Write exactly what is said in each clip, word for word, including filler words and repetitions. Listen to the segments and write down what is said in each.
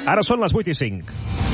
Ara són les vuit i cinc.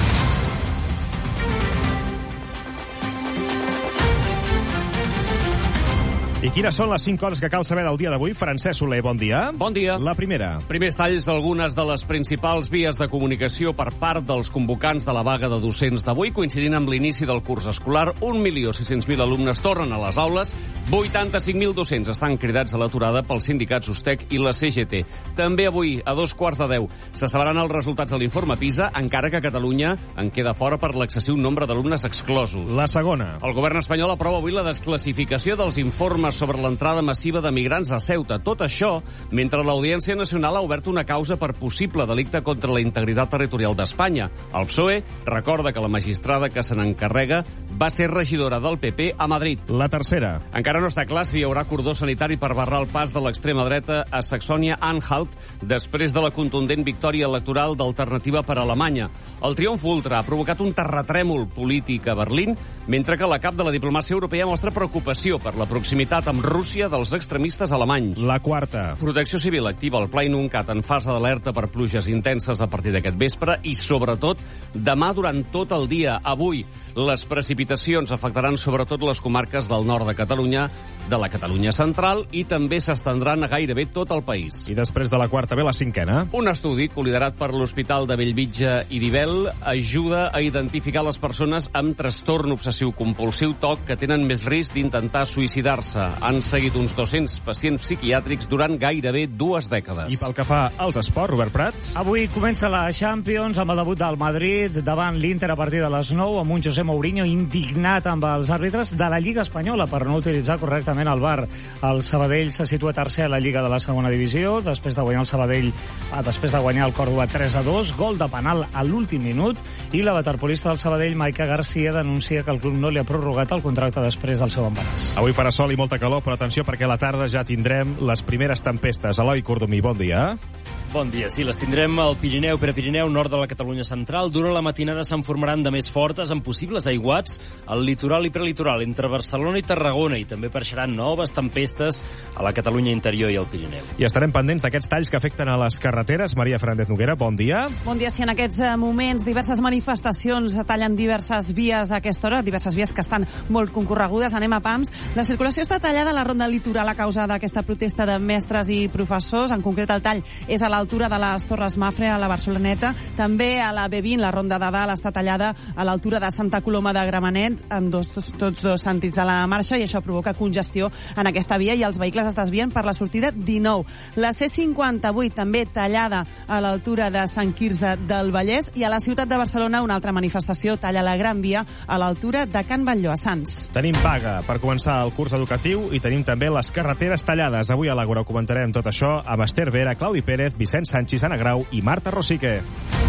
I quines són les cinc coses que cal saber del dia d'avui? Francesc Soler, bon dia. Bon dia. La primera. Primers talls d'algunes de les principals vies de comunicació per part dels convocants de la vaga de docents d'avui, coincidint amb l'inici del curs escolar. un milió sis-cents mil alumnes tornen a les aules, vuitanta-cinc mil docents estan cridats a l'aturada pels sindicats USTEC i la C G T. També avui, a dos quarts de deu, se sabran els resultats de l'informe PISA, encara que Catalunya en queda fora per l'excessiu nombre d'alumnes exclosos. La segona. El govern espanyol aprova avui la desclassificació dels informes sobre l'entrada massiva de migrants a Ceuta. Tot això mentre l'Audiència Nacional ha obert una causa per possible delicte contra la integritat territorial d'Espanya. El P S O E recorda que la magistrada que se n'encarrega va ser regidora del P P a Madrid. La tercera. Encara no està clar si hi haurà cordó sanitari per barrar el pas de l'extrema dreta a Saxònia-Anhalt després de la contundent victòria electoral d'Alternativa per Alemanya. El triomf ultra ha provocat un terratrèmol polític a Berlín, mentre que la cap de la diplomàcia europea mostra preocupació per la proximitat amb Rússia dels extremistes alemanys. La quarta. Protecció Civil activa el Pla Inuncat en fase d'alerta per pluges intenses a partir d'aquest vespre i, sobretot, demà durant tot el dia. Avui, les precipitacions afectaran sobretot les comarques del nord de Catalunya, de la Catalunya central, i també s'estendran a gairebé tot el país. I després de la quarta ve la cinquena. Un estudi col·liderat per l'Hospital de Bellvitge i d'Ibel ajuda a identificar les persones amb trastorn obsessiu-compulsiu T O C que tenen més risc d'intentar suïcidar-se. Han seguit uns dos-cents pacients psiquiàtrics durant gairebé dues dècades. I pel que fa als esports, Robert Prat? Avui comença la Champions amb el debut del Madrid davant l'Inter a partir de les nou, amb un José Mourinho indignat amb els àrbitres de la Lliga Espanyola per no utilitzar correctament el V A R. El Sabadell se situa tercer a la Lliga de la segona divisió, després de guanyar el Sabadell, després de guanyar el Còrdova tres a dos, gol de penal a l'últim minut, i la waterpolista del Sabadell, Maica Garcia, denuncia que el club no li ha prorrogat el contracte després del seu embaràs. Avui farà sol i molta calor, però atenció perquè a la tarda ja tindrem les primeres tempestes. Eloi Cordomí, bon dia. Bon dia, sí, les tindrem al Pirineu, Prepirineu, nord de la Catalunya central. Durant la matinada se'n formaran de més fortes amb possibles aiguats al litoral i prelitoral, entre Barcelona i Tarragona, i també apareixeran noves tempestes a la Catalunya interior i al Pirineu. I estarem pendents d'aquests talls que afecten a les carreteres. Maria Fernández Noguera, bon dia. Bon dia, sí, en aquests moments diverses manifestacions tallen diverses vies a aquesta hora, diverses vies que estan molt concorregudes. Anem a pams. La circulació està tallada a la ronda litoral a causa d'aquesta protesta de mestres i professors. En concret, el tall és a l'altura de les Torres Mafre, a la Barceloneta. També a la B vint, la ronda de dalt, està tallada a l'altura de Santa Coloma de Gramenet, en dos, tots, tots dos sentits de la marxa, i això provoca congestió en aquesta via i els vehicles es desvien per la sortida dinou. La C cinquanta-vuit també tallada a l'altura de Sant Quirze del Vallès, i a la ciutat de Barcelona una altra manifestació talla la Gran Via a l'altura de Can Batlló, a Sants. Tenim vaga per començar el curs educatiu i tenim també les carreteres tallades. Avui a l'Àgora ho comentarem tot això amb Esther Vera, Claudi Pérez, Vicent Sanchis, Anna Grau i Marta Rosique.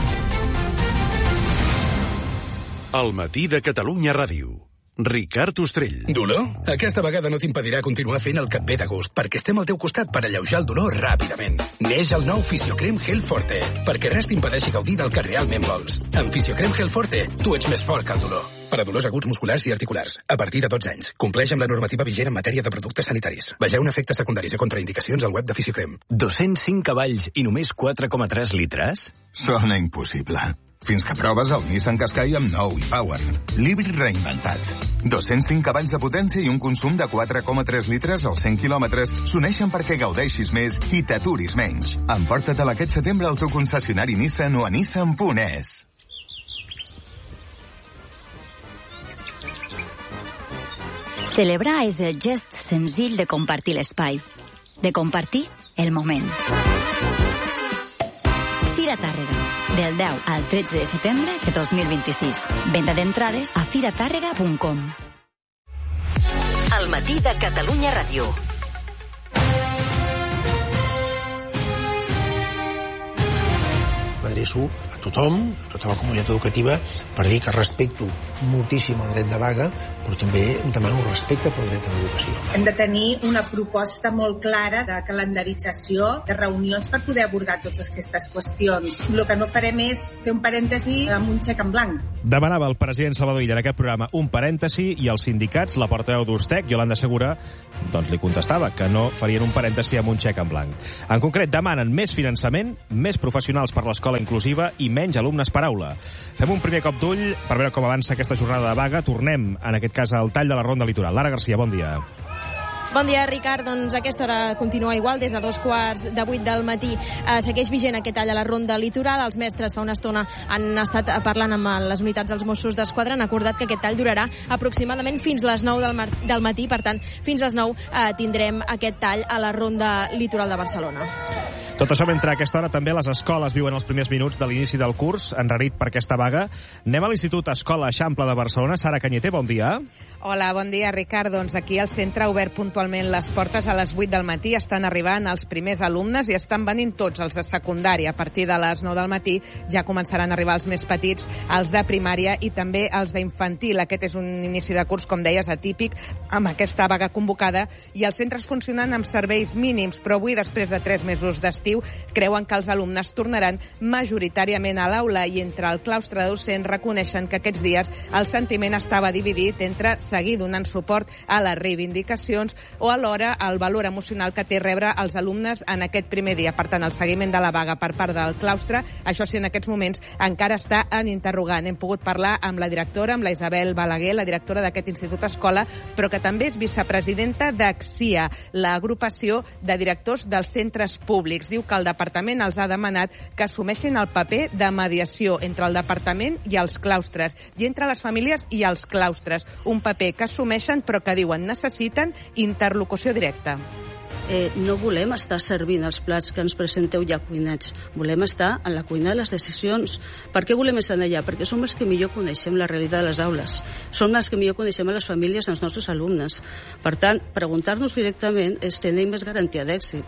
El matí de Catalunya Ràdio. Ricard Ostrell. Dolor? Aquesta vegada no t'impedirà continuar fent el que et ve de gust, perquè estem al teu costat per alleujar el dolor ràpidament. Neix el nou Fisiocrem Gel Forte, perquè res t'impedeixi gaudir del que realment vols. Amb Fisiocrem Gel Forte, tu ets més fort que el dolor. Per a dolors aguts musculars i articulars, a partir de dotze anys. Compleix amb la normativa vigent en matèria de productes sanitaris. Vegeu efectes secundaris i contraindicacions al web de Fisiocrem. dos-cents cinc cavalls i només quatre coma tres litres? Sona impossible. Fins que proves el Nissan Qashqai amb nou e-Power. L'híbrid reinventat. dos-cents cinc cavalls de potència i un consum de quatre coma tres litres als cent quilòmetres s'uneixen perquè gaudeixis més i t'aturis menys. Emporta-te'l aquest setembre al teu concessionari Nissan o a nissan punt es. Celebrar és el gest senzill de compartir l'espai, de compartir el moment. Fira Tàrrega, del deu al tretze de setembre de dos mil vint-i-sis. Venda d'entrades a fira tàrrega punt com. El matí de Catalunya Ràdio. M'adreço a tothom, a tota la comunitat educativa, per dir que respecto moltíssim el dret de vaga, però també demano respecte pel dret a l'educació. Hem de tenir una proposta molt clara de calendarització de reunions per poder abordar totes aquestes qüestions. El que no farem és fer un parèntesi amb un xec en blanc. Demanava el president Salvador Illa en aquest programa un parèntesi i els sindicats, la portaveu d'Ustec, Yolanda Segura, doncs li contestava que no farien un parèntesi amb un xec en blanc. En concret, demanen més finançament, més professionals per l'escola inclusiva i menys alumnes per aula. Fem un primer cop d'ull per veure com avança aquesta jornada de vaga. Tornem, en aquest cas, al tall de la Ronda Litoral. Lara Garcia, bon dia. Bon dia, Ricard. Doncs aquesta hora continua igual. Des de dos quarts de vuit del matí eh, segueix vigent aquest tall a la Ronda Litoral. Els mestres fa una estona han estat parlant amb les unitats dels Mossos d'Esquadra. Han acordat que aquest tall durarà aproximadament fins les nou del, del matí. Per tant, fins les nou eh, tindrem aquest tall a la Ronda Litoral de Barcelona. Tot això mentre a aquesta hora també les escoles viuen els primers minuts de l'inici del curs, enrarit per aquesta vaga. Anem a l'Institut Escola Eixample de Barcelona. Sara Cañete, bon dia. Hola, bon dia, Ricard. Doncs aquí el centre ha obert puntualment les portes a les vuit del matí. Estan arribant els primers alumnes i estan venint tots els de secundària. A partir de les nou del matí ja començaran a arribar els més petits, els de primària i també els d'infantil. Aquest és un inici de curs, com deies, atípic, amb aquesta vaga convocada, i els centres funcionen amb serveis mínims, però avui, després de tres mesos d'estiu, creuen que els alumnes tornaran majoritàriament a l'aula, i entre el claustre docent reconeixen que aquests dies el sentiment estava dividit entre seguir donant suport a les reivindicacions o alhora el valor emocional que té rebre els alumnes en aquest primer dia. Per tant, el seguiment de la vaga per part del claustre, això sí, en aquests moments encara està en interrogant. Hem pogut parlar amb la directora, amb la Isabel Balaguer, la directora d'aquest Institut Escola, però que també és vicepresidenta d'Axia, l'agrupació de directors dels centres públics. Diu que el departament els ha demanat que assumeixin el paper de mediació entre el departament i els claustres, i entre les famílies i els claustres. Un paper que assumeixen però que diuen necessiten interlocució directa. Eh, no volem estar servint els plats que ens presenteu ja cuinats. Volem estar en la cuina de les decisions. Per què volem estar allà? Perquè som els que millor coneixem la realitat de les aules. Som els que millor coneixem a les famílies, als nostres alumnes. Per tant, preguntar-nos directament és tenir més garantia d'èxit.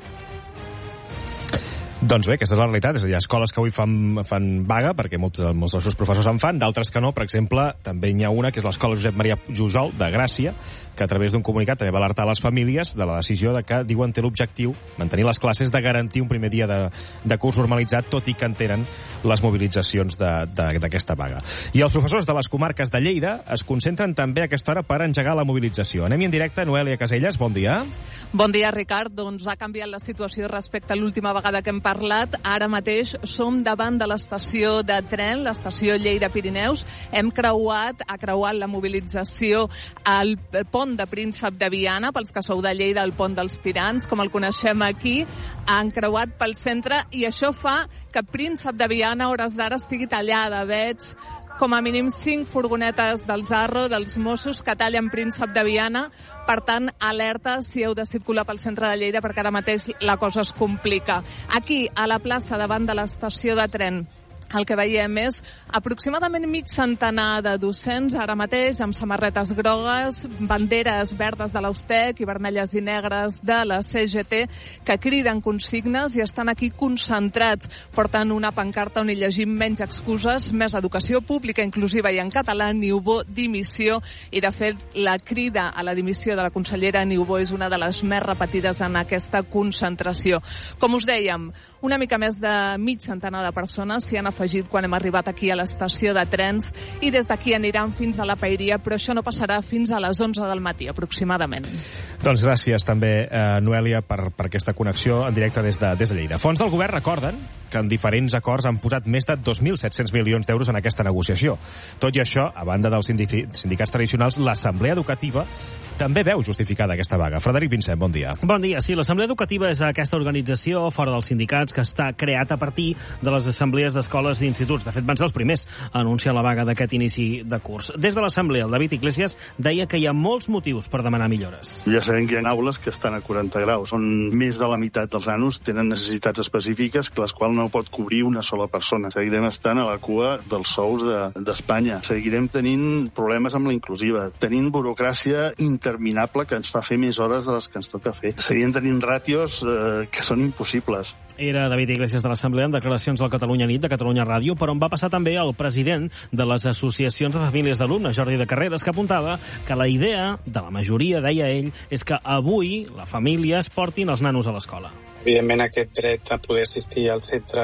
Doncs bé, aquesta és la realitat. És a dir, hi ha escoles que avui fan, fan vaga, perquè molts, molts dels seus professors en fan, d'altres que no. Per exemple, també n'hi ha una, que és l'Escola Josep Maria Jujol, de Gràcia, que a través d'un comunicat també va alertar les famílies de la decisió de que, diuen, té l'objectiu, mantenir les classes, de garantir un primer dia de, de curs normalitzat, tot i que entenen les mobilitzacions d'aquesta vaga. I els professors de les comarques de Lleida es concentren també a aquesta hora per engegar la mobilització. Anem-hi en directe. Noelia Caselles, bon dia. Bon dia, Ricard. Doncs ha canviat la situació respecte a l'última vegada que hem parlat. Ara mateix som davant de l'estació de tren, l'estació Lleida-Pirineus. Hem creuat, ha creuat la mobilització al pont de Príncep de Viana, pels que sou de Lleida, el pont dels Pirans, com el coneixem aquí, han creuat pel centre, i això fa que Príncep de Viana a hores d'ara estigui tallada. Veig com a mínim cinc furgonetes del Zarro, dels Mossos, que tallen Príncep de Viana. Per tant, alerta si heu de circular pel centre de Lleida, perquè ara mateix la cosa es complica. Aquí, a la plaça, davant de l'estació de tren, el que veiem és aproximadament mig centenar de docents ara mateix amb samarretes grogues, banderes verdes de l'Austec i vermelles i negres de la C G T, que criden consignes i estan aquí concentrats. Porten una pancarta on hi llegim menys excuses, més educació pública inclusiva i en català, Niubó dimissió, i de fet la crida a la dimissió de la consellera Niubó és una de les més repetides en aquesta concentració. Com us dèiem, una mica més de mig centenar de persones s'hi han afegit quan hem arribat aquí a l'estació de trens, i des d'aquí aniran fins a la Paeria, però això no passarà fins a les onze del matí, aproximadament. Doncs gràcies també, eh, Noelia, per, per aquesta connexió en directe des de, des de Lleida. Fons del govern recorden que en diferents acords han posat més de dos mil set-cents milions d'euros en aquesta negociació. Tot i això, a banda dels sindicats tradicionals, l'Assemblea Educativa també veu justificada aquesta vaga. Frederic Vincent, bon dia. Bon dia. Sí, l'Assemblea Educativa és aquesta organització fora dels sindicats que està creat a partir de les assemblees d'escoles i instituts. De fet, van ser els primers a anunciar la vaga d'aquest inici de curs. Des de l'Assemblea, el David Iglesias deia que hi ha molts motius per demanar millores. Ja sabem que hi ha aules que estan a quaranta graus, on més de la meitat dels nanos tenen necessitats específiques que les quals no pot cobrir una sola persona. Seguirem estant a la cua dels sous d'Espanya. De, Seguirem tenint problemes amb la inclusiva, tenint burocràcia interminable que ens fa fer més hores de les que ens toca fer. Seguirem tenint ràtios eh, que són impossibles. Era David Iglesias de l'Assemblea en declaracions al Catalunya Nit de Catalunya Ràdio, però on va passar també el president de les associacions de famílies d'alumnes, Jordi de Carreras, que apuntava que la idea de la majoria, deia ell, és que avui les famílies portin els nanos a l'escola. Evidentment, aquest dret a poder assistir al centre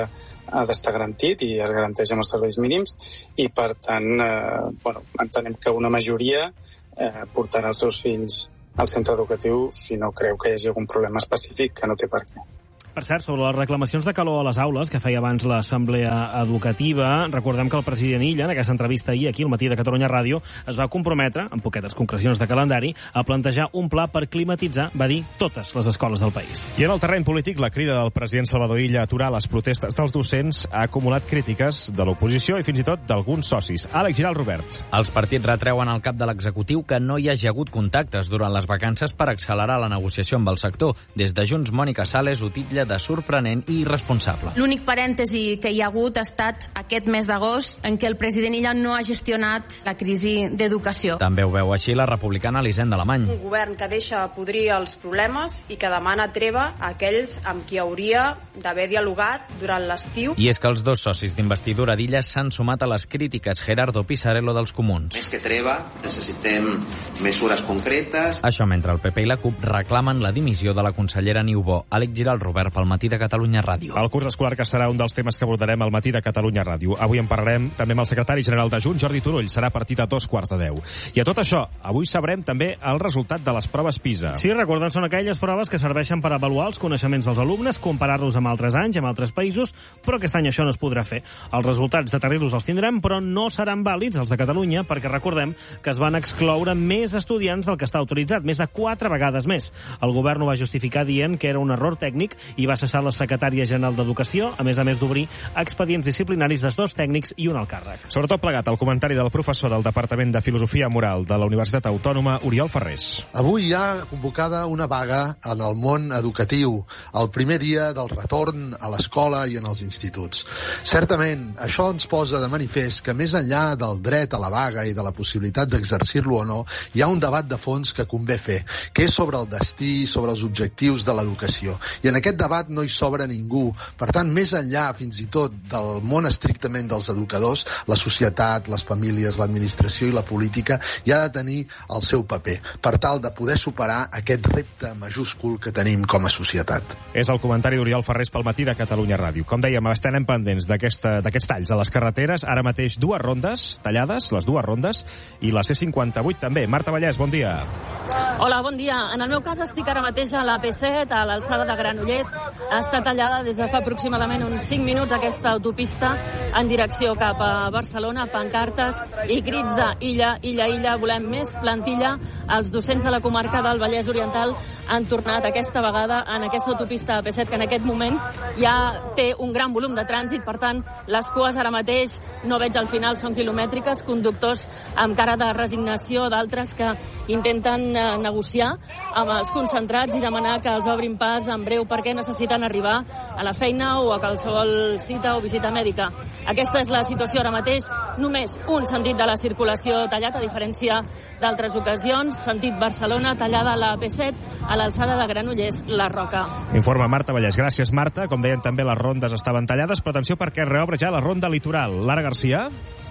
ha d'estar garantit i es garanteix amb els serveis mínims i, per tant, eh, bueno, entenem que una majoria eh, portarà els seus fills al centre educatiu si no creu que hi hagi algun problema específic que no té per què. Per cert, sobre les reclamacions de calor a les aules que feia abans l'Assemblea Educativa, recordem que el president Illa, en aquesta entrevista ahir aquí al Matí de Catalunya Ràdio, es va comprometre, amb poquetes concrecions de calendari, a plantejar un pla per climatitzar, va dir, totes les escoles del país. I en el terreny polític, la crida del president Salvador Illa a aturar les protestes dels docents ha acumulat crítiques de l'oposició i fins i tot d'alguns socis. Àlex Giral, Robert. Els partits retreuen al cap de l'executiu que no hi hagi hagut contactes durant les vacances per accelerar la negociació amb el sector. Des de Junts, Mònica Sales ho titlla de sorprenent i irresponsable. L'únic parèntesi que hi ha hagut ha estat aquest mes d'agost en què el president Illa no ha gestionat la crisi d'educació. També ho veu així la republicana Elisenda Alemany. Un govern que deixa podrir els problemes i que demana treva a aquells amb qui hauria d'haver dialogat durant l'estiu. I és que els dos socis d'investidura d'Illa s'han sumat a les crítiques. Gerardo Pisarello dels Comuns. Més que treva, necessitem mesures concretes. Això mentre el P P i la CUP reclamen la dimissió de la consellera Niubó. Àlex Giral, Robert, pel Matí de Catalunya Ràdio. El curs escolar que serà un dels temes que abordarem al Matí de Catalunya Ràdio. Avui en parlarem també amb el secretari general de Junts, Jordi Turull. Serà a partir de dos quarts de deu. I a tot això, avui sabrem també el resultat de les proves PISA. Sí, recorden, són aquelles proves que serveixen per avaluar els coneixements dels alumnes, comparar-los amb altres anys, amb altres països, però aquest any això no es podrà fer. Els resultats de Terrils els tindrem, però no seran vàlids els de Catalunya, perquè recordem que es van excloure més estudiants del que està autoritzat, més de quatre vegades més. El govern ho va justificar dient que era un error tècnic i va cessar la secretària general d'Educació, a més a més d'obrir expedients disciplinaris dels dos tècnics i un al càrrec. Sobretot plegat el comentari del professor del Departament de Filosofia Moral de la Universitat Autònoma, Oriol Ferrés. Avui hi ha convocada una vaga en el món educatiu, el primer dia del retorn a l'escola i en els instituts. Certament, això ens posa de manifest que més enllà del dret a la vaga i de la possibilitat d'exercir-lo o no, hi ha un debat de fons que convé fer, que és sobre el destí, sobre els objectius de l'educació. I en aquest debat no hi sobra ningú. Per tant, més enllà, fins i tot, del món estrictament dels educadors, la societat, les famílies, l'administració i la política hi ha de tenir el seu paper, per tal de poder superar aquest repte majúscul que tenim com a societat. És el comentari d'Oriol Ferrés pel Matí de Catalunya Ràdio. Com dèiem, estem pendents d'aquests talls a les carreteres. Ara mateix dues rondes tallades, les dues rondes, i la C cinquanta-vuit també. Marta Vallès, bon dia. Hola, bon dia. En el meu cas estic ara mateix a la P set, a l'alçada de Granollers. Està tallada des de fa aproximadament uns cinc minuts aquesta autopista en direcció cap a Barcelona, pancartes i crits de Illa, Illa, Illa, volem més plantilla. Els docents de la comarca del Vallès Oriental han tornat aquesta vegada en aquesta autopista P set, que en aquest moment ja té un gran volum de trànsit, per tant, les cues ara mateix no veig al final, són quilomètriques, conductors amb cara de resignació, d'altres que intenten eh, negociar amb els concentrats i demanar que els obrin pas en breu perquè necessiten arribar a la feina o a qualsevol cita o visita mèdica. Aquesta és la situació ara mateix, només un sentit de la circulació tallat, a diferència d'altres ocasions, sentit Barcelona, tallada a la P set, a l'alçada de Granollers, la Roca. Informa Marta Vallès. Gràcies, Marta. Com deien també, les rondes estaven tallades, però atenció perquè reobre ja la ronda litoral. Lara Garcia?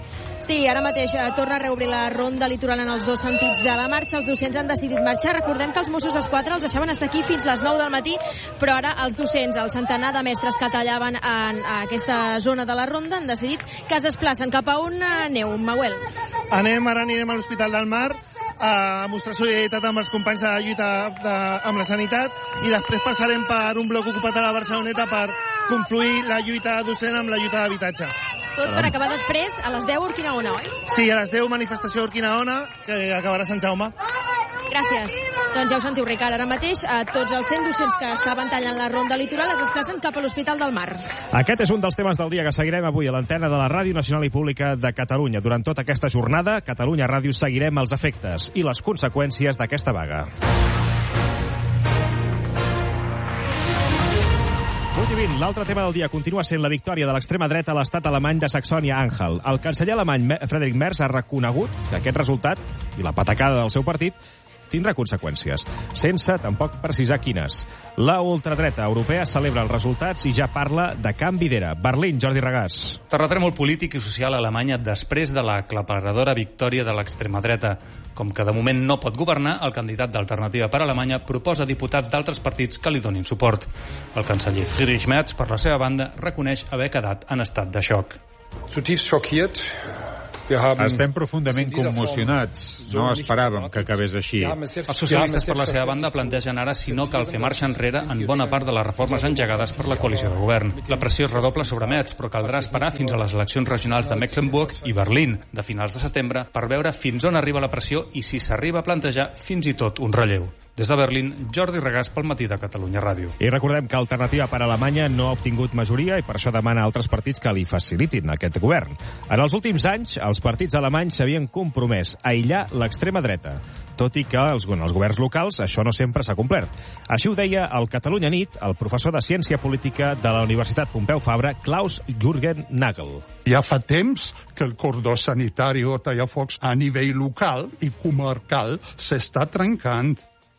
Sí, ara mateix eh, torna a reobrir la ronda litoral en els dos sentits de la marxa. Els docents han decidit marxar. Recordem que els Mossos d'Esquadra els deixaven estar aquí fins les nou del matí, però ara els docents, el centenar de mestres que tallaven en aquesta zona de la ronda, han decidit que es desplacen cap a on aneu, Mauel. Anem, ara anirem a l'Hospital del Mar a mostrar solidaritat amb els companys de la lluita de, amb la sanitat, i després passarem per un bloc ocupat a la Barceloneta per confluir la lluita docent amb la lluita d'habitatge. Tot per acabar després a les deu a Urquinaona, oi? Sí, a les deu manifestació a Urquinaona, que acabarà a Sant Jaume. Gràcies. Doncs ja ho sentiu, Ricard. Ara mateix a tots els cent docents que estaven tallant la ronda litoral es desplacen cap a l'Hospital del Mar. Aquest és un dels temes del dia que seguirem avui a l'antena de la Ràdio Nacional i Pública de Catalunya. Durant tota aquesta jornada, Catalunya Ràdio seguirem els efectes i les conseqüències d'aquesta vaga. vuit i vint, l'altre tema del dia continua sent la victòria de l'extrema dreta a l'estat alemany de Saxònia-Anhalt. El canceller alemany Friedrich Merz ha reconegut que aquest resultat i la patacada del seu partit tindrà conseqüències, sense tampoc precisar quines. La ultradreta europea celebra els resultats i ja parla de canvi d'era. Berlín, Jordi Regàs. Terratrèmol polític i social a Alemanya després de la aclaparadora victòria de l'extrema dreta. Com que de moment no pot governar, el candidat d'Alternativa per Alemanya proposa diputats d'altres partits que li donin suport. El canceller Friedrich Merz, per la seva banda, reconeix haver quedat en estat de xoc. Estem profundament commocionats. No esperàvem que acabés així. Els socialistes, per la seva banda, plantegen ara si no cal fer marxa enrere en bona part de les reformes engegades per la coalició de govern. La pressió es redobla sobre Metz, però caldrà esperar fins a les eleccions regionals de Mecklenburg i Berlín, de finals de setembre, per veure fins on arriba la pressió i si s'arriba a plantejar fins i tot un relleu. Des de Berlín, Jordi Regàs pel Matí de Catalunya Ràdio. I recordem que Alternativa per Alemanya no ha obtingut majoria i per això demana a altres partits que li facilitin aquest govern. En els últims anys, els partits alemanys s'havien compromès a aïllar l'extrema dreta, tot i que els, els governs locals això no sempre s'ha complert. Així ho deia al Catalunya Nit el professor de Ciència Política de la Universitat Pompeu Fabra, Klaus-Jürgen Nagel. Ja fa temps que el cordó sanitari o tallafocs a nivell local i comarcal s'està trencant.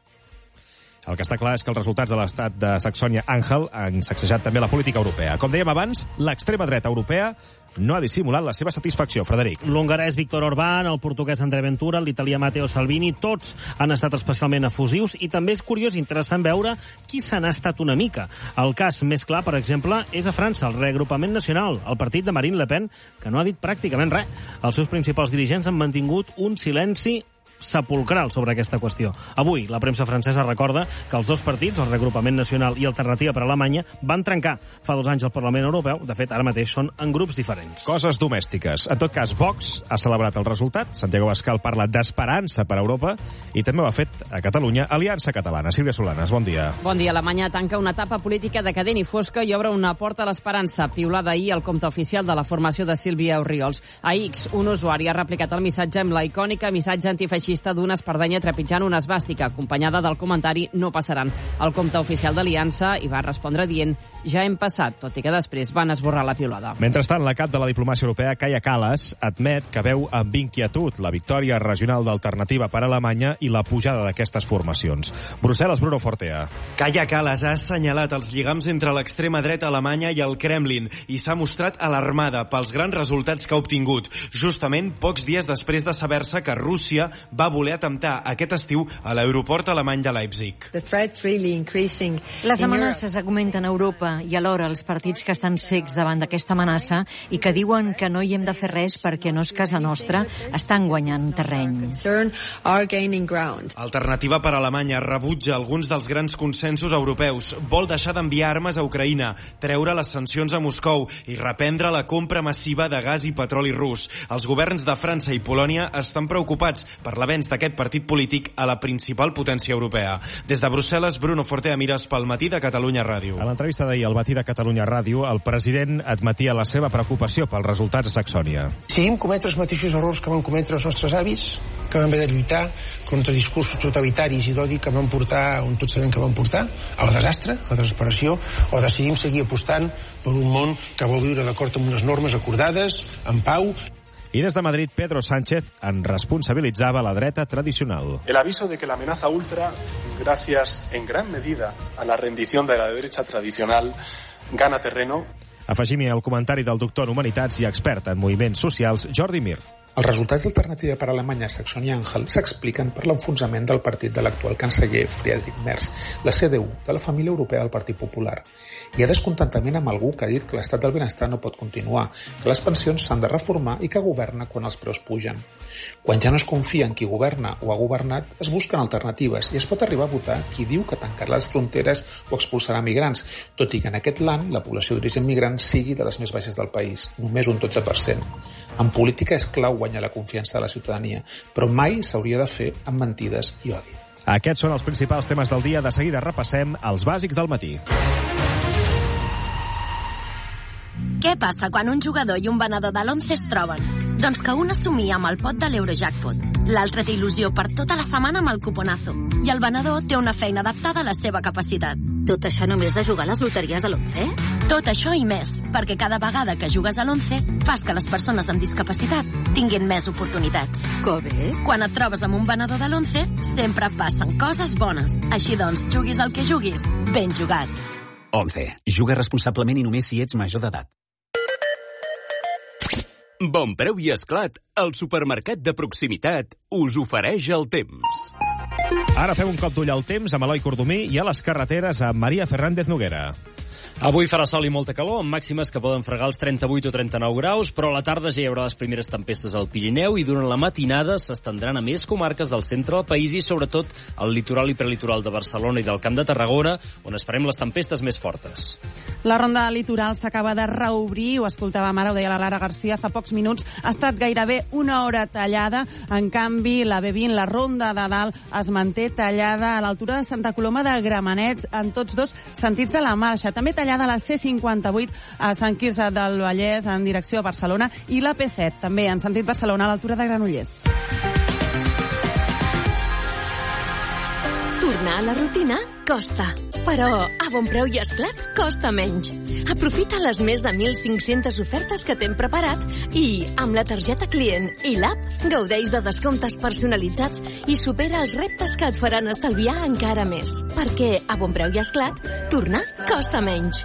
El que està clar és que els resultats de l'estat de Saxònia-Anhalt han sacsejat també la política europea. Com dèiem abans, l'extrema dreta europea no ha dissimulat la seva satisfacció. Frederic. L'hongarès Viktor Orbán, el portuguès André Ventura, l'italià Matteo Salvini, tots han estat especialment efusius i també és curiós i interessant veure qui se n'ha estat una mica. El cas més clar, per exemple, és a França, el Reagrupament Nacional, el partit de Marine Le Pen, que no ha dit pràcticament res. Els seus principals dirigents han mantingut un silenci sepulcral sobre aquesta qüestió. Avui, la premsa francesa recorda que els dos partits, el Reagrupament Nacional i Alternativa per Alemanya, van trencar fa dos anys al Parlament Europeu. De fet, ara mateix són en grups diferents. Coses domèstiques. En tot cas, Vox ha celebrat el resultat. Santiago Abascal parla d'esperança per a Europa i també ho ha fet a Catalunya Aliança Catalana. Sílvia Solanes, bon dia. Bon dia. Alemanya tanca una etapa política decadent i fosca i obre una porta a l'esperança. Piulada ahir al compte oficial de la formació de Sílvia Orriols. A X, un usuari ha replicat el missatge amb la icònica missatge antifeixista d'una espardenya trepitjant una esvàstica, acompanyada del comentari "no passaran". El compte oficial d'Aliança hi va respondre dient "ja hem passat", tot i que després van esborrar la piulada. Mentrestant, la cap de la diplomàcia europea, Kaja Kallas, admet que veu amb inquietud la victòria regional d'Alternativa per Alemanya i la pujada d'aquestes formacions. Brussel·les, Bruno Fortea. Kaja Kallas ha assenyalat els lligams entre l'extrema dreta alemanya i el Kremlin i s'ha mostrat alarmada pels grans resultats que ha obtingut, justament pocs dies després de saber-se que Rússia va voler atemptar aquest estiu a l'aeroport alemany de Leipzig. Les amenaces augmenten a Europa i alhora els partits que estan cecs davant d'aquesta amenaça i que diuen que no hi hem de fer res perquè no és casa nostra, estan guanyant terreny. Alternativa per Alemanya rebutja alguns dels grans consensos europeus, vol deixar d'enviar armes a Ucraïna, treure les sancions a Moscou i reprendre la compra massiva de gas i petroli rus. Els governs de França i Polònia estan preocupats per l'avenç d'aquest partit polític a la principal potència europea. Des de Brussel·les, Bruno Fortea, Mires pel Matí de Catalunya Ràdio. A l'entrevista d'ahir al Matí de Catalunya Ràdio, el president admetia la seva preocupació pels resultats a Saxònia. Seguim cometre els mateixos errors que van cometre els nostres avis, que van haver de lluitar contra discursos totalitaris i d'odi que van portar, on tots sabem que van portar, al desastre, a la desesperació, o decidim seguir apostant per un món que vol viure d'acord amb unes normes acordades, en pau. I des de Madrid, Pedro Sánchez en responsabilitzava la dreta tradicional. El aviso de que la amenaza ultra, gracias en gran medida a la rendición de la derecha tradicional, gana terreno. Afegim-hi el comentari del doctor en Humanitats i expert en moviments socials, Jordi Mir. Els resultats d'Alternativa per Alemanya a Saxònia-Anhalt s'expliquen per l'enfonsament del partit de l'actual canceller Friedrich Merz, la C D U de la família europea del Partit Popular. Hi ha descontentament amb algú que ha dit que l'estat del benestar no pot continuar, que les pensions s'han de reformar i que governa quan els preus pugen. Quan ja no es confia en qui governa o ha governat, es busquen alternatives i es pot arribar a votar qui diu que tancarà les fronteres o expulsarà migrants, tot i que en aquest land la població d'origen migrant sigui de les més baixes del país, només un dotze per cent. En política és clau guanyar la confiança de la ciutadania, però mai s'hauria de fer amb mentides i odi. Aquests són els principals temes del dia. De seguida repassem els bàsics del matí. Què passa quan un jugador i un venedor de l'once es troben? Doncs que un assumia amb el pot de l'Eurojackpot, l'altre té il·lusió per tota la setmana amb el cuponazo i el venedor té una feina adaptada a la seva capacitat. tot això només de jugar a les loteries a l'Once? Tot això i més, perquè cada vegada que jugues a l'Once fas que les persones amb discapacitat tinguin més oportunitats. Que bé! Quan et trobes amb un venedor de l'Once, sempre passen coses bones. Així doncs, juguis el que juguis, ben jugat. Once. Juga responsablement i només si ets major d'edat. Bon Preu i Esclat, el supermercat de proximitat, us ofereix el temps. Ara fem un cop d'ull al temps amb Eloi Cordomí i a les carreteres amb Maria Fernández Noguera. Avui farà sol i molta calor, amb màximes que poden fregar els trenta-vuit o trenta-nou graus, però a la tarda ja hi haurà les primeres tempestes al Pirineu i durant la matinada s'estendran a més comarques del centre del país i sobretot al litoral i prelitoral de Barcelona i del Camp de Tarragona, on esperem les tempestes més fortes. La ronda litoral s'acaba de reobrir, ho escoltàvem ara, ho deia la Lara Garcia fa pocs minuts, ha estat gairebé una hora tallada, en canvi la B vint, la ronda de dalt, es manté tallada a l'altura de Santa Coloma de Gramenet en tots dos sentits de la marxa. També tallada de la C cinquanta-vuit a Sant Quirze del Vallès en direcció a Barcelona i la P set també en sentit Barcelona a l'altura de Granollers. Tornar a la rutina costa, però a Bon Preu i Esclat costa menys. Aprofita les més de mil cinc-centes ofertes que t'hem preparat i, amb la targeta client i l'app, gaudeix de descomptes personalitzats i supera els reptes que et faran estalviar encara més. Perquè a Bon Preu i Esclat, tornar costa menys.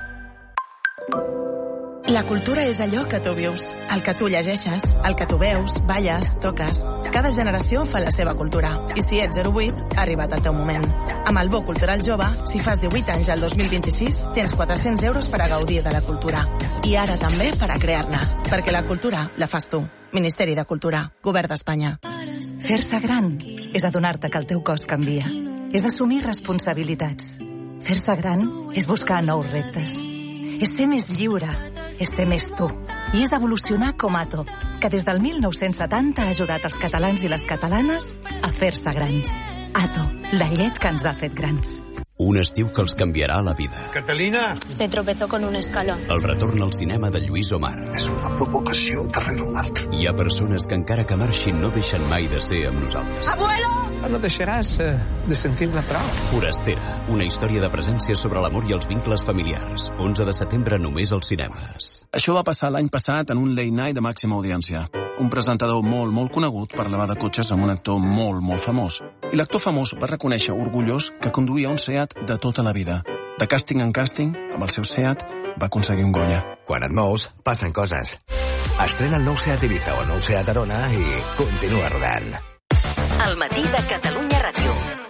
La cultura és allò que tu vius, el que tu llegeixes, el que tu veus, balles, toques. Cada generació fa la seva cultura. I si ets zero vuit, ha arribat el teu moment. Amb el Bo Cultural Jove, si fas divuit anys al dos mil vint-i-sis, tens quatre-cents euros per a gaudir de la cultura. I ara també per a crear-ne. Perquè la cultura la fas tu. Ministeri de Cultura, Govern d'Espanya. Fer-se gran és adonar-te que el teu cos canvia. És assumir responsabilitats. Fer-se gran és buscar nous reptes. És ser més lliure, és ser més tu. I és evolucionar com Ato, que des del mil nou-cents setanta ha ajudat els catalans i les catalanes a fer-se grans. Ato, la llet que ens ha fet grans. Un estiu que els canviarà la vida. Catalina! Se tropezó con un escalón. El retorn al cinema de Lluís Omar. És una provocació darrere una altra. Hi ha persones que encara que marxin no deixen mai de ser amb nosaltres. Abuelo! No deixaràs de sentir-ne prou. Forastera, una història de presència sobre l'amor i els vincles familiars. onze de setembre només als cinemes. Això va passar l'any passat en un late night de màxima audiència. Un presentador molt, molt conegut parlava de cotxes amb un actor molt, molt famós. I l'actor famós va reconèixer orgullós que conduïa un Seat de tota la vida. De càsting en càsting, amb el seu Seat, va aconseguir un Goya. Quan et mous, passen coses. Estrena el nou Seat Ibiza o el nou Seat Arona i continua rodant. El matí de Catalunya Ràdio.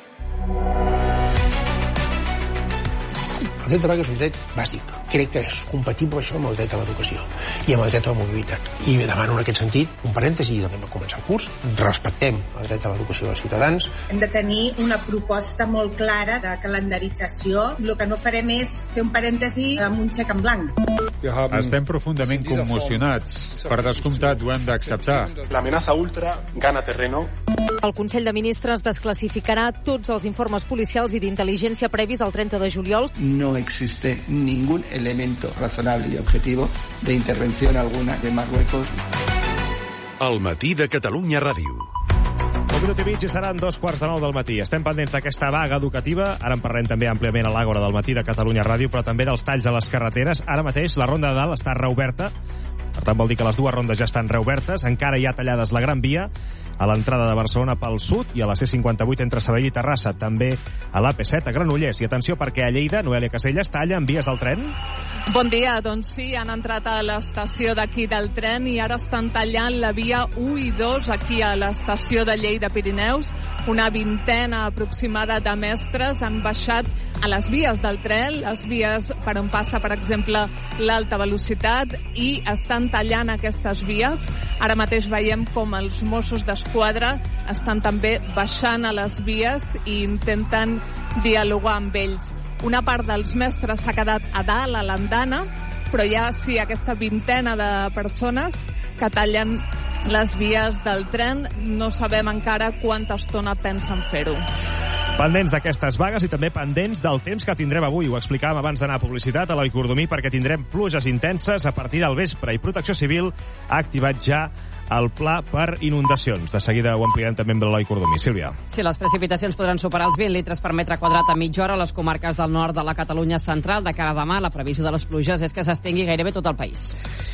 El dret de vaga és un dret bàsic. Crec que és compatible això amb el dret a l'educació i amb el dret a la mobilitat. I demano en aquest sentit un parèntesi, donem a començar el curs, respectem el dret a l'educació dels ciutadans. Hem de tenir una proposta molt clara de calendarització. El que no farem és fer un parèntesi amb un xec en blanc. Estem profundament commocionats. Per descomptat, ho hem d'acceptar. L'amenaça ultra gana terreno. El Consell de Ministres desclassificarà tots els informes policials i d'intel·ligència previs al trenta de juliol. No existe ningún elemento razonable y objetivo de intervención alguna de Marruecos. El matí de Catalunya Ràdio. Un minut i mig i seran dos quarts de nou del matí. Estem pendents d'aquesta vaga educativa. Ara en parlem també àmpliament a l'Àgora del matí de Catalunya Ràdio, però també dels talls a les carreteres. Ara mateix la ronda de dalt està reoberta. Per tant, vol dir que les dues rondes ja estan reobertes. Encara hi ha tallades la Gran Via a l'entrada de Barcelona pel sud i a la C cinquanta-vuit entre Sabadell i Terrassa, també a l'A P set a Granollers. I atenció, perquè a Lleida, Noelia Casellas, talla en vies del tren. Bon dia, doncs sí, han entrat a l'estació d'aquí del tren i ara estan tallant la via u i dos aquí a l'estació de Lleida Pirineus. Una vintena aproximada de mestres han baixat a les vies del tren, les vies per on passa, per exemple, l'alta velocitat, i estan tallant aquestes vies. Ara mateix veiem com els Mossos d'Esquadra estan també baixant a les vies i intenten dialogar amb ells. Una part dels mestres s'ha quedat a dalt, a l'andana, però hi ha, sí, aquesta vintena de persones que tallen les vies del tren. No sabem encara quanta estona pensen fer-ho. Pendents d'aquestes vagues i també pendents del temps que tindrem avui. Ho explicàvem abans d'anar a publicitat a l'Eloi Cordomí, perquè tindrem pluges intenses a partir del vespre i Protecció Civil ha activat ja el pla per inundacions. De seguida ho ampliem també amb l'Eloi Cordomí. Sílvia. Sí, les precipitacions podran superar els vint litres per metre quadrat a mitja hora a les comarques del nord de la Catalunya central. De cara a demà, la previsió de les pluges és que s'estengui gairebé tot el país.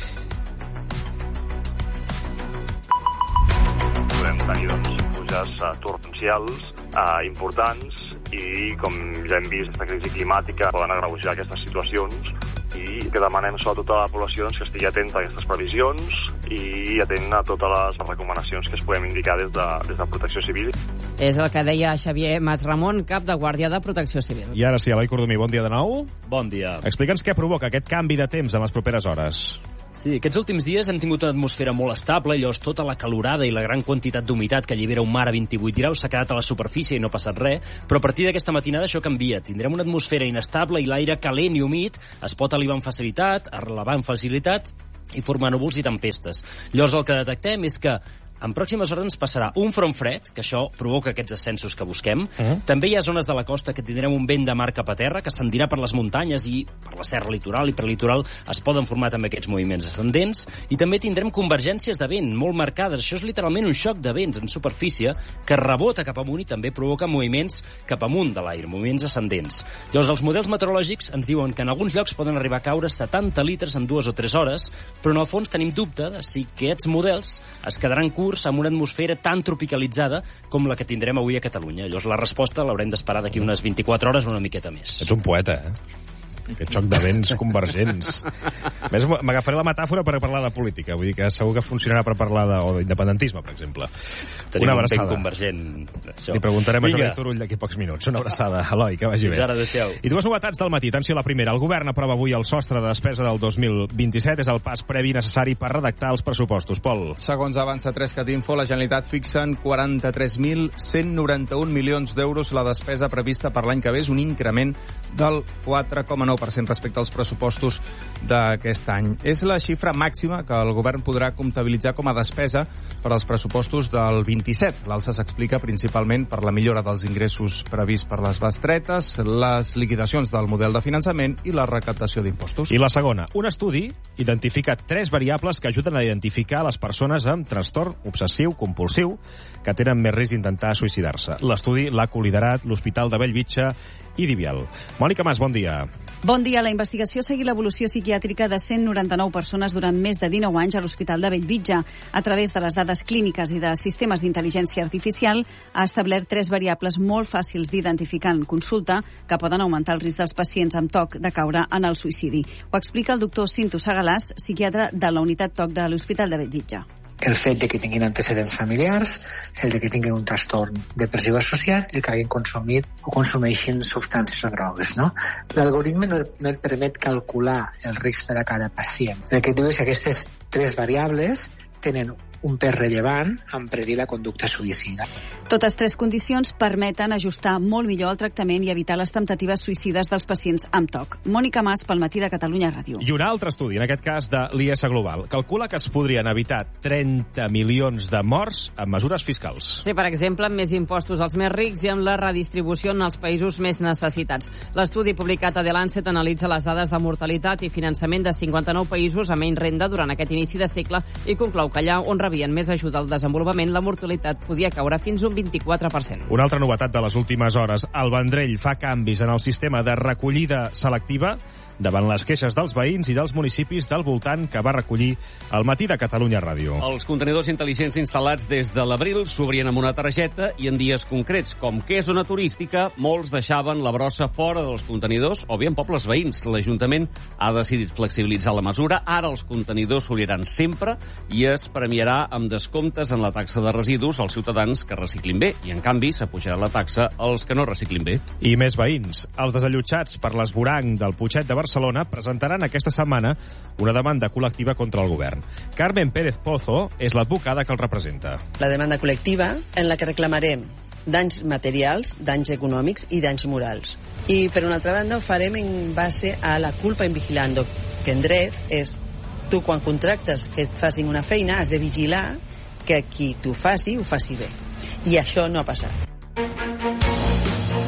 Podem tenir doncs, pluges uh, torrencials uh, importants i, com ja hem vist, aquesta crisi climàtica poden agreujar aquestes situacions i que demanem sobretot a la població doncs, que estigui atenta a aquestes previsions i atent a totes les recomanacions que es podem indicar des de, des de Protecció Civil. És el que deia Xavier Masramon, cap de Guàrdia de Protecció Civil. I ara sí, Eloi Cordomí, bon dia de nou. Bon dia. Explica'ns què provoca aquest canvi de temps en les properes hores. Sí, aquests últims dies hem tingut una atmosfera molt estable, llavors tota la calorada i la gran quantitat d'humitat que allibera un mar a vint-i-vuit graus s'ha quedat a la superfície i no ha passat res, però a partir d'aquesta matinada això canvia. Tindrem una atmosfera inestable i l'aire calent i humit es pot elevar amb facilitat, elevar amb facilitat i formar núvols i tempestes. Llavors el que detectem és que en pròximes hores ens passarà un front fred, que això provoca aquests ascensos que busquem. Uh-huh. També hi ha zones de la costa que tindrem un vent de mar cap a terra, que ascendirà per les muntanyes i per la serra litoral i per litoral es poden formar també aquests moviments ascendents. I també tindrem convergències de vent molt marcades. Això és literalment un xoc de vents en superfície que rebota cap amunt i també provoca moviments cap amunt de l'aire, moviments ascendents. Llavors, els models meteorològics ens diuen que en alguns llocs poden arribar a caure setanta litres en dues o tres hores, però en el fons tenim dubte de si aquests models es quedaran curts amb una atmosfera tan tropicalitzada com la que tindrem avui a Catalunya. Llavors la resposta l'haurem d'esperar d'aquí unes vint-i-quatre hores o una miqueta més. Ets un poeta, eh? Aquest xoc de vents convergents. A més, m'agafaré la metàfora per parlar de política. Vull dir que segur que funcionarà per parlar de, o d'independentisme, per exemple. Tenim una un abraçada. vent convergent. Això. Li preguntarem Vinga. a Jordi Turull d'aquí pocs minuts. Una abraçada. Eloi, que vagi bé. Fins ara, adéu-siau. I dues novetats del matí. Atenció a la primera. El govern aprova avui el sostre de despesa del dos mil vint-i-set. És el pas previ necessari per redactar els pressupostos. Pol. Segons avança Trescat Info, la Generalitat fixa en quaranta-tres mil cent noranta-un milions d'euros la despesa prevista per l'any que ve. És un increment del quatre coma nou per cent respecte als pressupostos d'aquest any. És la xifra màxima que el govern podrà comptabilitzar com a despesa per als pressupostos del vint-i-set. L'alça s'explica principalment per la millora dels ingressos previst per les bestretes, les liquidacions del model de finançament i la recaptació d'impostos. I la segona, un estudi identifica tres variables que ajuden a identificar les persones amb trastorn obsessiu compulsiu que tenen més risc d'intentar suïcidar-se. L'estudi l'ha col·liderat l'Hospital de Bellvitge i Divial. Mònica Mas, bon dia. Bon dia. La investigació segueix l'evolució psiquiàtrica de cent noranta-nou persones durant més de dinou anys a l'Hospital de Bellvitge. A través de les dades clíniques i de sistemes d'intel·ligència artificial ha establert tres variables molt fàcils d'identificar en consulta que poden augmentar el risc dels pacients amb TOC de caure en el suïcidi. Ho explica el doctor Cinto Segalàs, psiquiatre de la unitat TOC de l'Hospital de Bellvitge. El fet de que tinguin antecedents familiars, el de que tinguin un trastorn depressiu associat i el que hagin consumit o consumeixin substàncies o drogues, no? L'algoritme no, no et permet calcular el risc per a cada pacient. El que et diu és que aquestes tres variables tenen un pes rellevant en predir la conducta suïcida. Totes tres condicions permeten ajustar molt millor el tractament i evitar les temptatives suïcides dels pacients amb TOC. Mònica Mas, pel Matí de Catalunya Ràdio. I un altre estudi, en aquest cas de l'I S Global, calcula que es podrien evitar trenta milions de morts amb mesures fiscals. Sí, per exemple, amb més impostos als més rics i amb la redistribució en els països més necessitats. L'estudi publicat a The Lancet analitza les dades de mortalitat i finançament de cinquanta-nou països a menys renda durant aquest inici de segle i conclou que allà on rebien més ajuda al desenvolupament, la mortalitat podia caure fins un vint-i-quatre per cent. Una altra novetat de les últimes hores. El Vendrell fa canvis en el sistema de recollida selectiva davant les queixes dels veïns i dels municipis del voltant que va recollir el Matí de Catalunya Ràdio. Els contenidors intel·ligents instal·lats des de l'abril s'obrien amb una targeta i en dies concrets, com que és zona turística, molts deixaven la brossa fora dels contenidors o bé en pobles veïns. L'Ajuntament ha decidit flexibilitzar la mesura. Ara els contenidors s'obriran sempre i es premiarà amb descomptes en la taxa de residus als ciutadans que reciclin bé i, en canvi, s'apujarà la taxa als que no reciclin bé. I més veïns. Els desallotjats per l'esvoranc del Putxet de Barcelona presentaran aquesta setmana una demanda col·lectiva contra el govern. Carmen Pérez Pozo és l'advocada que el representa. La demanda col·lectiva en la que reclamarem danys materials, danys econòmics i danys morals. I, per una altra banda, ho farem en base a la culpa in vigilando, que en dret és tu, quan contractes que et facin una feina, has de vigilar que qui t'ho faci, ho faci bé. I això no ha passat.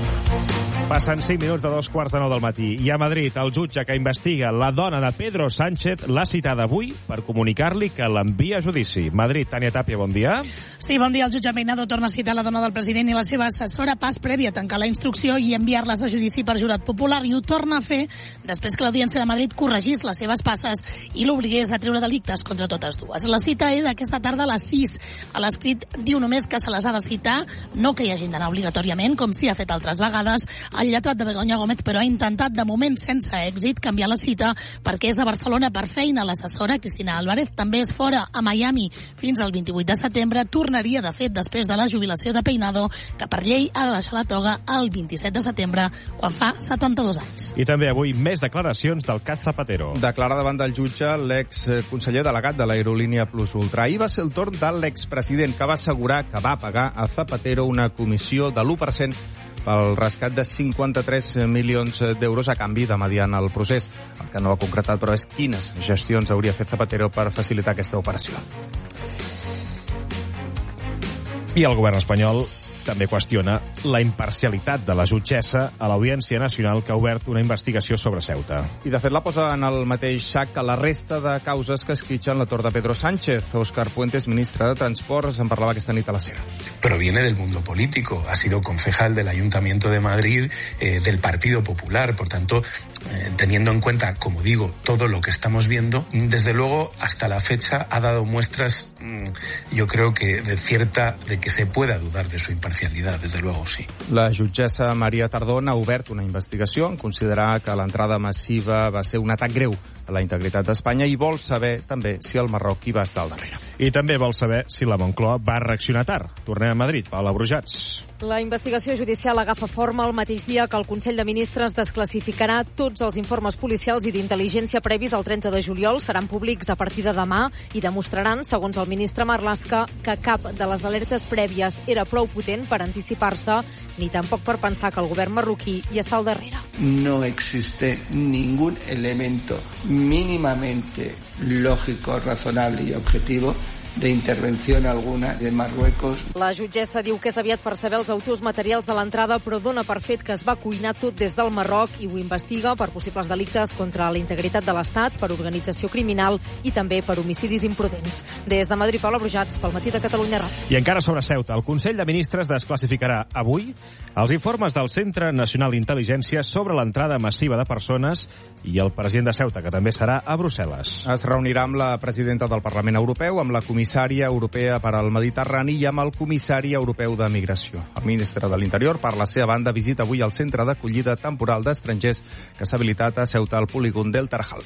Passen cinc minuts de dos quarts de nou del matí. I a Madrid, el jutge que investiga la dona de Pedro Sánchez l'ha citada avui per comunicar-li que l'envia a judici. Madrid, Tània Tàpia, bon dia. Sí, bon dia. El jutge Peinado torna a citar la dona del president i la seva assessora pas prèvia a tancar la instrucció i enviar-les a judici per jurat popular. I ho torna a fer després que l'Audiència de Madrid corregís les seves passes i l'obligués a treure delictes contra totes dues. La cita és aquesta tarda a les sis. A l'escrit diu només que se les ha de citar, no que hi hagin d'anar obligatòriament, com si ha fet altres vegades. El lletrat de Begoña Gómez, però, ha intentat, de moment sense èxit, canviar la cita perquè és a Barcelona per feina. L'assessora, Cristina Álvarez, també és fora a Miami fins al vint-i-vuit de setembre. Tornaria, de fet, després de la jubilació de Peinado, que per llei ha de deixar la toga el vint-i-set de setembre, quan fa setanta-dos anys. I també avui més declaracions del cas Zapatero. Declara davant del jutge l'ex-conseller delegat de l'aerolínia Plus Ultra. Ahir va ser el torn de l'expresident, que va assegurar que va pagar a Zapatero una comissió de l'u per cent pel rescat de cinquanta-tres milions d'euros a canvi de mediant el procés. El que no ha concretat, però, és quines gestions hauria fet Zapatero per facilitar aquesta operació. I el govern espanyol també qüestiona la imparcialitat de la jutgessa a l'Audiència Nacional, que ha obert una investigació sobre Ceuta. I, de fet, la posa en el mateix sac que la resta de causes que esquitxen la tor de Pedro Sánchez. Óscar Puentes, ministre de Transports, en parlava aquesta nit a la Sera. Proviene del mundo político. Ha sido concejal del Ayuntamiento de Madrid, eh, del Partido Popular. Por tanto, eh, teniendo en cuenta, como digo, todo lo que estamos viendo, desde luego, hasta la fecha ha dado muestras, mmm, yo creo que de cierta, de que se pueda dudar de su imparcialidad. Desde luego, sí. La jutgessa Maria Tardón ha obert una investigació en considerar que l'entrada massiva va ser un atac greu a la integritat d'Espanya i vol saber també si el Marroc hi va estar al darrere. I també vol saber si la Moncloa va reaccionar tard. Tornem a Madrid, Paula Brujats. La investigació judicial agafa forma el mateix dia que el Consell de Ministres desclassificarà tots els informes policials i d'intel·ligència previs al trenta de juliol. Seran públics a partir de demà i demostraran, segons el ministre Marlaska, que cap de les alertes prèvies era prou potent per anticipar-se, ni tampoc per pensar que el govern marroquí hi està al darrere. No existe ningún elemento mínimamente lógico, razonable y objetivo de intervención alguna de Marruecos. La jutgessa diu que és aviat per saber els autors materials de l'entrada, però dona per fet que es va cuinar tot des del Marroc i ho investiga per possibles delictes contra la integritat de l'Estat, per organització criminal i també per homicidis imprudents. Des de Madrid, Paula Brujats, pel Matí de Catalunya Ràdio. I encara sobre Ceuta, el Consell de Ministres desclassificarà avui els informes del Centre Nacional d'Intel·ligència sobre l'entrada massiva de persones i el president de Ceuta, que també serà a Brussel·les. Es reunirà amb la presidenta del Parlament Europeu, amb la comissària europea per al Mediterrani i amb el comissari europeu de Migració. El ministre de l'Interior, per la seva banda, visita avui el centre d'acollida temporal d'estrangers que s'ha habilitat a Ceuta al polígon del Tarjal.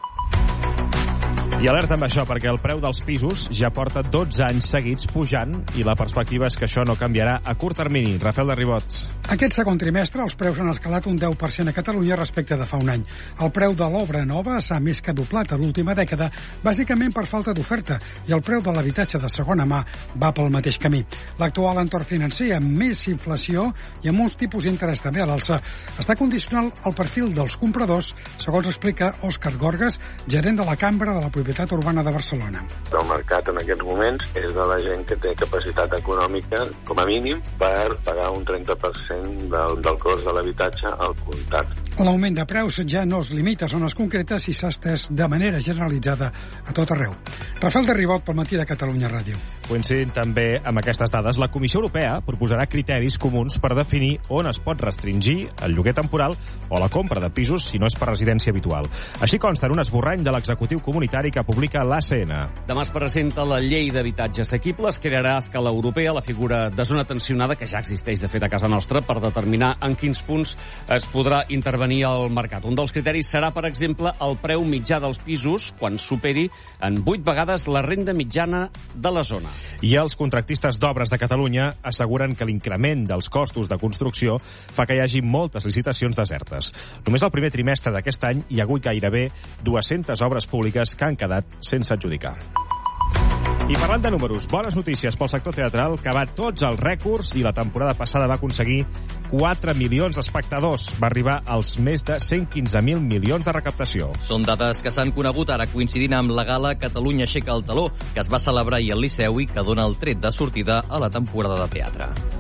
I alerta amb això, perquè el preu dels pisos ja porta dotze anys seguits pujant i la perspectiva és que això no canviarà a curt termini. Rafael de Ribot. Aquest segon trimestre els preus han escalat un deu per cent a Catalunya respecte de fa un any. El preu de l'obra nova s'ha més que doblat a l'última dècada, bàsicament per falta d'oferta, i el preu de l'habitatge de segona mà va pel mateix camí. L'actual entorn financer, amb més inflació i amb uns tipus d'interès també a l'alça, està condicionant el perfil dels compradors, segons explica Òscar Gorgas, gerent de la Cambra de la Propietat Urbana de Barcelona. El mercat en aquests moments és de la gent que té capacitat econòmica, com a mínim, per pagar un trenta per cent del, del cost de l'habitatge al comptat. L'augment de preus ja no es limita a zones concretes i s'ha estès de manera generalitzada a tot arreu. Rafael de Ribot, pel Matí de Catalunya Ràdio. Coincidint també amb aquestes dades, la Comissió Europea proposarà criteris comuns per definir on es pot restringir el lloguer temporal o la compra de pisos si no és per residència habitual. Així consta en un esborrany de l'executiu comunitari que publica l'A C N. Demà es presenta la llei d'habitatge assequible. Es crearà a escala europea la figura de zona tensionada, que ja existeix, de fet, a casa nostra, per determinar en quins punts es podrà intervenir al mercat. Un dels criteris serà, per exemple, el preu mitjà dels pisos quan superi en vuit vegades la renda mitjana de la zona. I els contractistes d'obres de Catalunya asseguren que l'increment dels costos de construcció fa que hi hagi moltes licitacions desertes. Només el primer trimestre d'aquest any hi ha hagut gairebé dues-centes obres públiques que han quedat sense adjudicar. I parlant de números, bones notícies pel sector teatral, que va tots els rècords i la temporada passada va aconseguir quatre milions d'espectadors. Va arribar als més de cent quinze mil milions de recaptació. Són dades que s'han conegut ara coincidint amb la gala Catalunya aixeca el taló, que es va celebrar ahir al Liceu i que dona el tret de sortida a la temporada de teatre.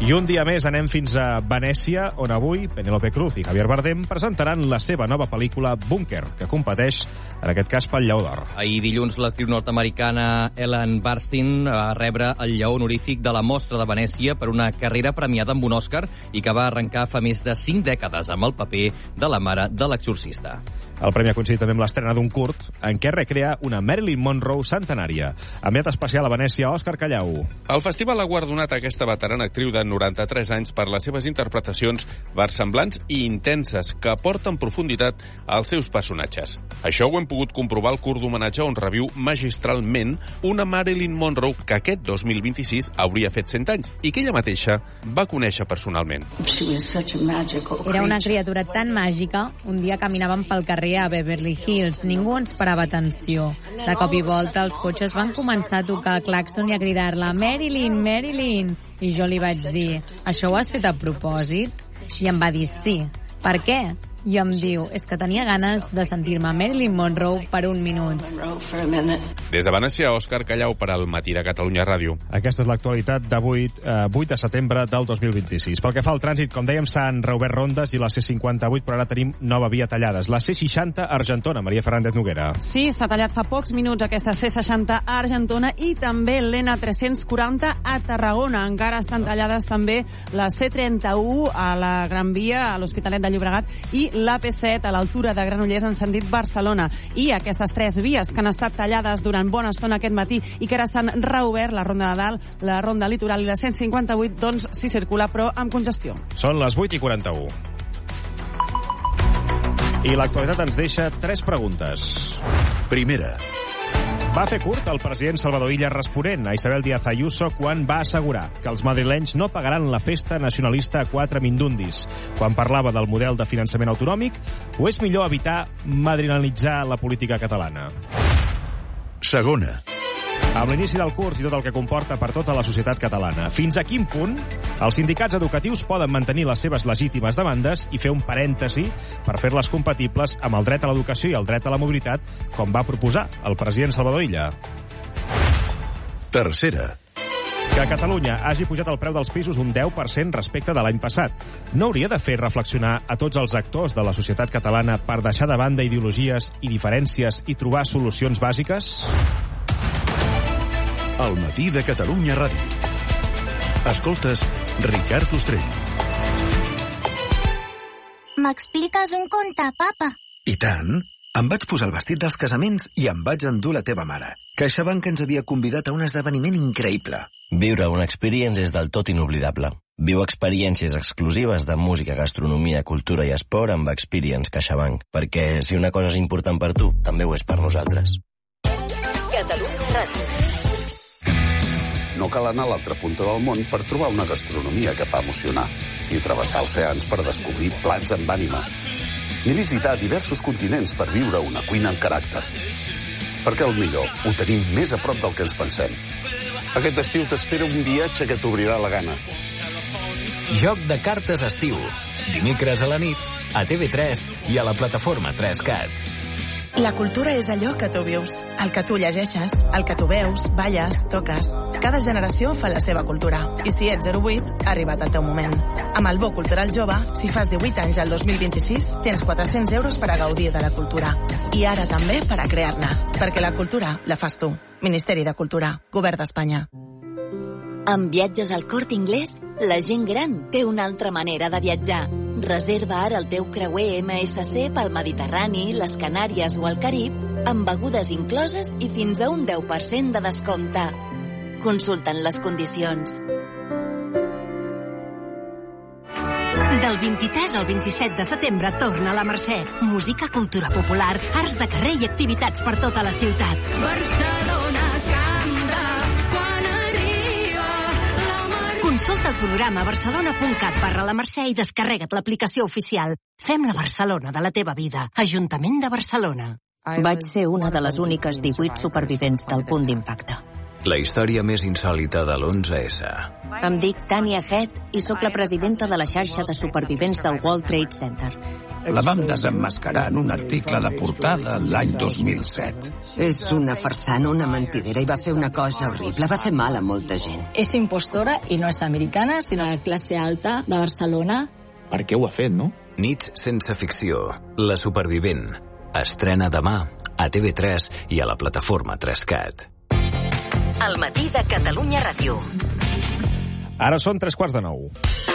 I un dia més anem fins a Venècia, on avui Penélope Cruz i Javier Bardem presentaran la seva nova pel·lícula Búnquer, que competeix, en aquest cas, pel Lleó d'Or. Ahir dilluns l'actriu nord-americana Ellen Burstyn va rebre el Lleó honorífic de la Mostra de Venècia per una carrera premiada amb un Òscar i que va arrencar fa més de cinc dècades amb el paper de la mare de l'exorcista. El premi ha coincidit també amb l'estrena d'un curt en què recrea una Marilyn Monroe centenària. Enviat especial a Venècia, Òscar Callau. El festival ha guardonat aquesta veterana actriu de noranta-tres anys per les seves interpretacions versemblants i intenses que aporten profunditat als seus personatges. Això ho hem pogut comprovar al curt d'homenatge on reviu magistralment una Marilyn Monroe que aquest dos mil vint-i-sis hauria fet cent anys i que ella mateixa va conèixer personalment. Era una criatura tan màgica. Un dia caminàvem pel carrer a Beverly Hills. Ningú ens parava atenció. De cop i volta els cotxes van començar a tocar el clàxon i a cridar-la Marilyn, Marilyn. I jo li vaig dir, això ho has fet a propòsit? I em va dir sí. Per què? I em diu, és que tenia ganes de sentir-me Marilyn Monroe per un minut. Des de Venècia, Òscar Callau per al Matí de Catalunya Ràdio. Aquesta és l'actualitat d'avui, eh, vuit de setembre del dos mil vint-i-sis. Pel que fa al trànsit, com dèiem, s'han reobert rondes i la C cinquanta-vuit, però ara tenim nova via tallades. La C seixanta Argentona, Maria Fernández Noguera. Sí, s'ha tallat fa pocs minuts aquesta C seixanta a Argentona i també l'N tres-cents quaranta a Tarragona. Encara estan tallades també la C trenta-u a la Gran Via, a l'Hospitalet de Llobregat, i l'A P set a l'altura de Granollers en sentit Barcelona. I aquestes tres vies que han estat tallades durant bona estona aquest matí i que ara s'han reobert, la Ronda de Dalt, la Ronda Litoral i la cent cinquanta-vuit, doncs s'hi circula, però amb congestió. Són les vuit i quaranta-u. I l'actualitat ens deixa tres preguntes. Primera. Va fer curt el president Salvador Illa responent a Isabel Díaz Ayuso quan va assegurar que els madrilenys no pagaran la festa nacionalista a quatre mindundis. Quan parlava del model de finançament autonòmic, o és millor evitar madrilenitzar la política catalana? Segona. Amb l'inici del curs i tot el que comporta per tota la societat catalana, fins a quin punt els sindicats educatius poden mantenir les seves legítimes demandes i fer un parèntesi per fer-les compatibles amb el dret a l'educació i el dret a la mobilitat, com va proposar el president Salvador Illa? Tercera. Que Catalunya hagi pujat el preu dels pisos un deu per cent respecte de l'any passat no hauria de fer reflexionar a tots els actors de la societat catalana per deixar de banda ideologies i diferències i trobar solucions bàsiques? El Matí de Catalunya Ràdio. Escoltes Ricard Ostrell. M'expliques un conte, papa? I tant. Em vaig posar el vestit dels casaments i em vaig endur la teva mare. CaixaBank ens havia convidat a un esdeveniment increïble. Viure una experience és del tot inoblidable. Viu experiències exclusives de música, gastronomia, cultura i esport amb Experience CaixaBank. Perquè si una cosa és important per tu, també ho és per nosaltres. Catalunya Ràdio. No cal anar a l'altra punta del món per trobar una gastronomia que fa emocionar i travessar oceans per descobrir plats amb ànima. Ni visitar diversos continents per viure una cuina amb caràcter. Perquè el millor ho tenim més a prop del que ens pensem. Aquest estiu t'espera un viatge que t'obrirà la gana. Joc de cartes estiu. Dimecres a la nit, a T V tres i a la plataforma tres cat. La cultura és allò que tu vius, el que tu llegeixes, el que tu veus, balles, toques. Cada generació fa la seva cultura. I si ets zero vuit, ha arribat el teu moment. Amb el Bo Cultural Jove, si fas divuit anys al dos mil vint-i-sis, tens quatre-cents euros per a gaudir de la cultura. I ara també per a crear-ne. Perquè la cultura la fas tu. Ministeri de Cultura, Govern d'Espanya. Amb viatges al Corte Inglés, la gent gran té una altra manera de viatjar. Reserva ara el teu creuer M S C pel Mediterrani, les Canàries o el Carib, amb begudes incloses i fins a un deu per cent de descompte. Consulten les condicions. Del vint-i-tres al vint-i-set de setembre torna la Mercè. Música, cultura popular, arts de carrer i activitats per tota la ciutat. Barcelona canta quan arriba la Mercè. Consulta el programa barcelona punt cat barra la Mercè i descarrega't l'aplicació oficial. Fem la Barcelona de la teva vida. Ajuntament de Barcelona. Vaig ser una de les úniques divuit supervivents del punt d'impacte. La història més insòlita de l'onze esse. Em dic Tania Head i sóc la presidenta de la xarxa de supervivents del World Trade Center. La vam desemmascarar en un article de portada l'any dos mil set. És una farsana, una mentidera, i va fer una cosa horrible, va fer mal a molta gent. És impostora i no és americana, sinó de classe alta de Barcelona. Per què ho ha fet, no? Nits sense ficció, La supervivent. Estrena demà a T V tres i a la plataforma tres cat. El matí de Catalunya Ràdio. Ara són tres quarts de nou.